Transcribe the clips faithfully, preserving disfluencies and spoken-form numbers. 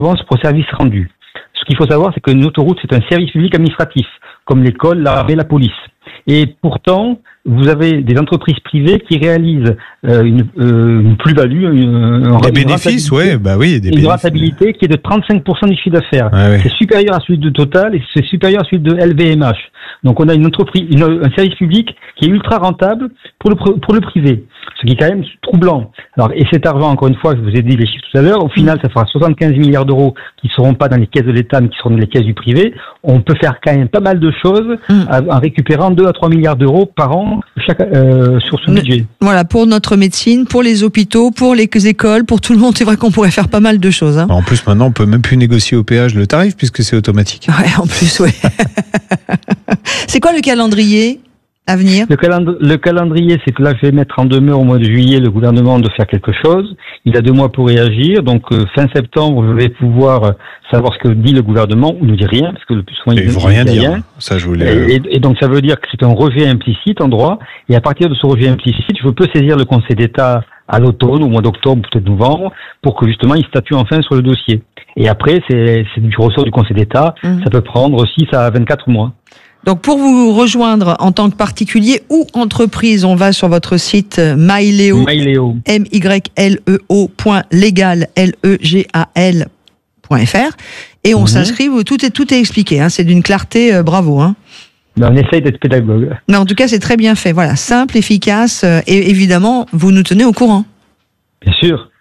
redevance pour service rendu. Ce qu'il faut savoir, c'est qu'une autoroute, c'est un service public administratif, comme l'école, l'armée, la police. Et pourtant, vous avez des entreprises privées qui réalisent euh, une, euh, une plus-value, une, un, des une bénéfices, ouais, bah oui, des une bénéfices. rentabilité qui est de trente-cinq pour cent du chiffre d'affaires. Ah ouais. C'est supérieur à celui de Total et c'est supérieur à celui de L V M H. Donc on a une entreprise, une, un service public qui est ultra rentable pour le pour le privé, ce qui est quand même troublant. Alors et cet argent, encore une fois, je vous ai dit les chiffres tout à l'heure, au final ça fera soixante-quinze milliards d'euros qui ne seront pas dans les caisses de l'État mais qui seront dans les caisses du privé. On peut faire quand même pas mal de choses mmh. en récupérant deux à trois milliards d'euros par an chaque euh, sur ce budget. Voilà, pour notre médecine, pour les hôpitaux, pour les écoles, pour tout le monde, c'est vrai qu'on pourrait faire pas mal de choses. Hein. En plus, maintenant, on peut même plus négocier au péage le tarif puisque c'est automatique. Ouais, en plus, ouais. C'est quoi le calendrier à venir ? Le, calend- le calendrier, c'est que là, je vais mettre en demeure au mois de juillet le gouvernement de faire quelque chose. Il a deux mois pour réagir. Donc, euh, fin septembre, je vais pouvoir euh, savoir ce que dit le gouvernement ou ne dit rien, parce que le plus souvent, il ne dit rien. dire. Ça, je voulais... et, et, et donc, ça veut dire que c'est un rejet implicite en droit. Et à partir de ce rejet implicite, je peux saisir le Conseil d'État à l'automne, au mois d'octobre, peut-être novembre, pour que justement, il statue enfin sur le dossier. Et après, c'est, c'est du ressort du Conseil d'État. Mmh. Ça peut prendre six à vingt-quatre mois. Donc, pour vous rejoindre en tant que particulier ou entreprise, on va sur votre site MyLeo, MyLeo. M Y L E O point légal, L E G A L point F R, et on mmh. s'inscrit, tout est, tout est expliqué, hein, c'est d'une clarté, euh, bravo. Hein. Ben, on essaye d'être pédagogue. Mais en tout cas, c'est très bien fait, voilà, simple, efficace, euh, et évidemment, vous nous tenez au courant. Bien sûr.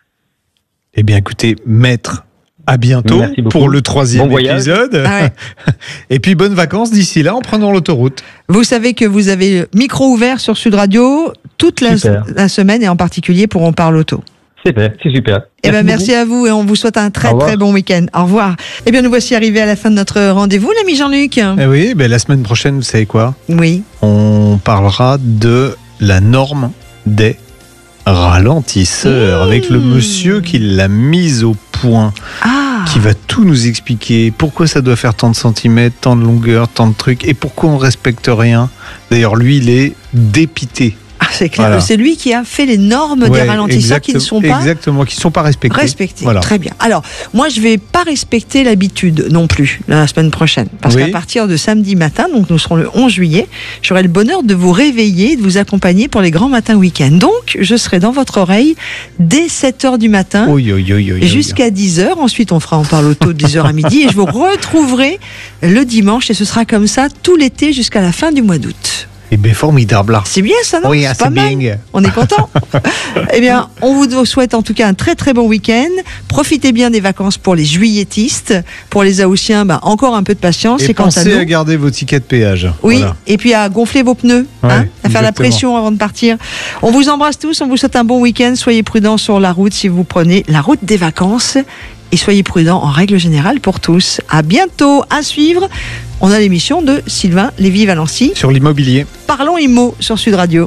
Eh bien, écoutez, maître, à bientôt pour le troisième bon épisode. Ah ouais. Et puis bonnes vacances d'ici là en prenant l'autoroute. Vous savez que vous avez micro ouvert sur Sud Radio toute la, la semaine et en particulier pour On parle auto. C'est super, c'est super. Eh ben, merci à vous et on vous souhaite un très très bon week-end. Au revoir. Eh bien, nous voici arrivés à la fin de notre rendez-vous, l'ami Jean-Luc. Eh oui, ben, la semaine prochaine, vous savez quoi ? Oui. On parlera de la norme des ralentisseur, mmh. avec le monsieur qui l'a mise au point, ah. qui va tout nous expliquer pourquoi ça doit faire tant de centimètres, tant de longueur, tant de trucs, et pourquoi on respecte rien. D'ailleurs, lui, il est dépité. Ah, c'est clair. Voilà. C'est lui qui a fait les normes ouais, des ralentisseurs exact, qui ne sont pas exactement, qui ne sont pas respectés. Respectés. Voilà. Très bien. Alors, moi, je ne vais pas respecter l'habitude non plus la semaine prochaine, parce oui. qu'à partir de samedi matin, donc nous serons le onze juillet, j'aurai le bonheur de vous réveiller, de vous accompagner pour les grands matins week-end. Donc, je serai dans votre oreille dès sept heures du matin oui, oui, oui, oui, jusqu'à oui. dix heures. Ensuite, on fera On parle auto de dix heures à midi et je vous retrouverai le dimanche et ce sera comme ça tout l'été jusqu'à la fin du mois d'août. Eh bien, formidable. C'est bien ça, non ? Oui, c'est c'est pas bien. Mal. On est content. Eh bien, on vous souhaite en tout cas un très très bon week-end. Profitez bien des vacances pour les juilletistes. Pour les Haussiens, bah, encore un peu de patience. Et et pensez quant à, nous, à garder vos tickets de péage. Oui, voilà. Et puis à gonfler vos pneus, ouais, hein, à faire exactement. la pression avant de partir. On vous embrasse tous, on vous souhaite un bon week-end. Soyez prudents sur la route si vous prenez la route des vacances. Et soyez prudents en règle générale pour tous. À bientôt, à suivre. On a l'émission de Sylvain Lévy-Valency. Sur l'immobilier. Parlons Immo sur Sud Radio.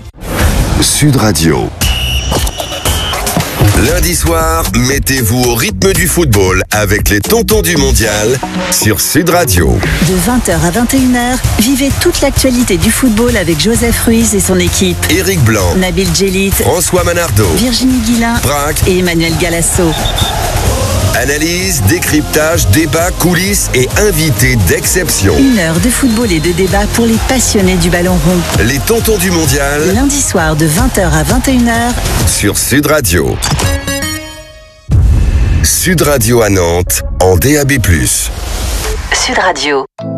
Sud Radio. Lundi soir, mettez-vous au rythme du football avec les Tontons du Mondial sur Sud Radio. De vingt heures à vingt et une heures, vivez toute l'actualité du football avec Joseph Ruiz et son équipe. Éric Blanc, Nabil Djellit, François Manardo, Virginie Guilin, Braque et Emmanuel Galasso. Analyse, décryptage, débat, coulisses et invités d'exception. Une heure de football et de débat pour les passionnés du ballon rond. Les Tontons du Mondial. Lundi soir de vingt heures à vingt et une heures. Sur Sud Radio. Sud Radio à Nantes, en D A B plus. Sud Radio.